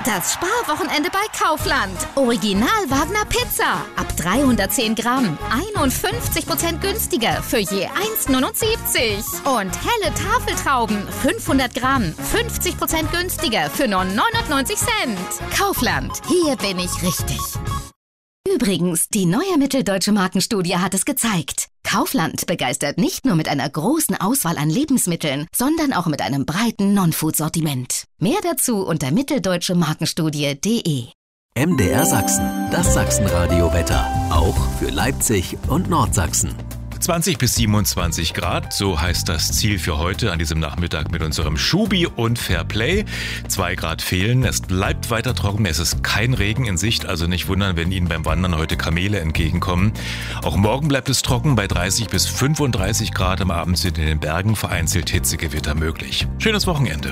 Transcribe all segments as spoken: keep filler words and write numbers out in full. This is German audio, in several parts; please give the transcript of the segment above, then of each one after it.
Das Sparwochenende bei Kaufland. Original Wagner Pizza. Ab dreihundertzehn Gramm. einundfünfzig Prozent günstiger für je eins Komma neunundsiebzig. Und helle Tafeltrauben. fünfhundert Gramm. fünfzig Prozent günstiger für nur neunundneunzig Cent. Kaufland. Hier bin ich richtig. Übrigens, die neue Mitteldeutsche Markenstudie hat es gezeigt. Kaufland begeistert nicht nur mit einer großen Auswahl an Lebensmitteln, sondern auch mit einem breiten Non-Food-Sortiment. Mehr dazu unter mitteldeutsche markenstudie punkt de. M D R Sachsen, das Sachsenradio-Wetter. Auch für Leipzig und Nordsachsen. zwanzig bis siebenundzwanzig Grad, so heißt das Ziel für heute an diesem Nachmittag mit unserem Schubi und Fairplay. Zwei Grad fehlen, es bleibt weiter trocken, es ist kein Regen in Sicht, also nicht wundern, wenn Ihnen beim Wandern heute Kamele entgegenkommen. Auch morgen bleibt es trocken bei dreißig bis fünfunddreißig Grad, am Abend sind in den Bergen vereinzelt Hitzegewitter möglich. Schönes Wochenende.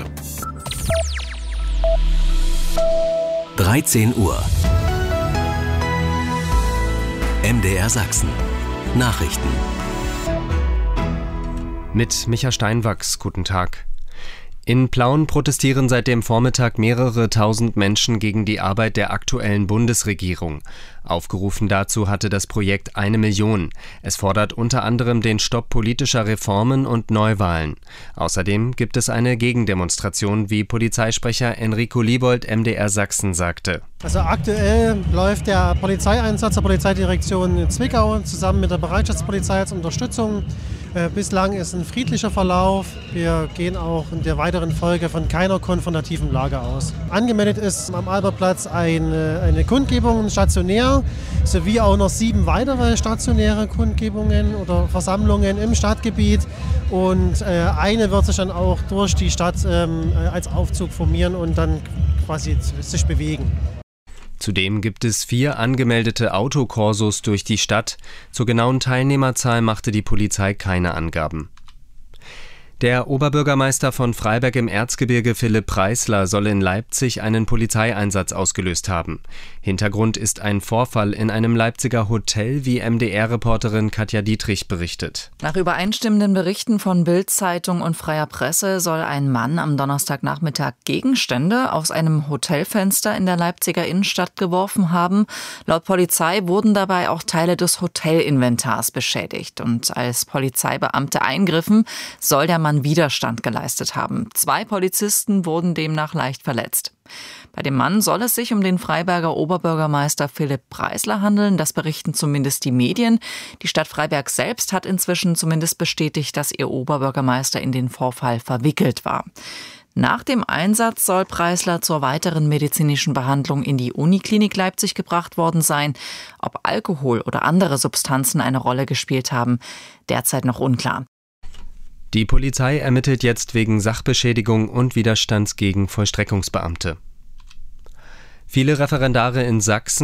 dreizehn Uhr. M D R Sachsen. Nachrichten. Mit Micha Steinwachs, guten Tag. In Plauen protestieren seit dem Vormittag mehrere tausend Menschen gegen die Arbeit der aktuellen Bundesregierung. Aufgerufen dazu hatte das Projekt Eine Million. Es fordert unter anderem den Stopp politischer Reformen und Neuwahlen. Außerdem gibt es eine Gegendemonstration, wie Polizeisprecher Enrico Liebold M D R Sachsen sagte. Also aktuell läuft der Polizeieinsatz der Polizeidirektion in Zwickau zusammen mit der Bereitschaftspolizei als Unterstützung. Äh, bislang ist ein friedlicher Verlauf. Wir gehen auch in der weiteren Folge von keiner konfrontativen Lage aus. Angemeldet ist am Albertplatz eine, eine Kundgebung stationär, sowie auch noch sieben weitere stationäre Kundgebungen oder Versammlungen im Stadtgebiet. Und äh, eine wird sich dann auch durch die Stadt ähm, als Aufzug formieren und dann quasi sich bewegen. Zudem gibt es vier angemeldete Autokorsos durch die Stadt. Zur genauen Teilnehmerzahl machte die Polizei keine Angaben. Der Oberbürgermeister von Freiberg im Erzgebirge, Philipp Preisler, soll in Leipzig einen Polizeieinsatz ausgelöst haben. Hintergrund ist ein Vorfall in einem Leipziger Hotel, wie M D R-Reporterin Katja Dietrich berichtet. Nach übereinstimmenden Berichten von Bild-Zeitung und Freier Presse soll ein Mann am Donnerstagnachmittag Gegenstände aus einem Hotelfenster in der Leipziger Innenstadt geworfen haben. Laut Polizei wurden dabei auch Teile des Hotelinventars beschädigt. Und als Polizeibeamte eingriffen, soll der Mann Widerstand geleistet haben. Zwei Polizisten wurden demnach leicht verletzt. Bei dem Mann soll es sich um den Freiberger Oberbürgermeister Philipp Preisler handeln. Das berichten zumindest die Medien. Die Stadt Freiberg selbst hat inzwischen zumindest bestätigt, dass ihr Oberbürgermeister in den Vorfall verwickelt war. Nach dem Einsatz soll Preisler zur weiteren medizinischen Behandlung in die Uniklinik Leipzig gebracht worden sein. Ob Alkohol oder andere Substanzen eine Rolle gespielt haben, derzeit noch unklar. Die Polizei ermittelt jetzt wegen Sachbeschädigung und Widerstands gegen Vollstreckungsbeamte. Viele Referendare in Sachsen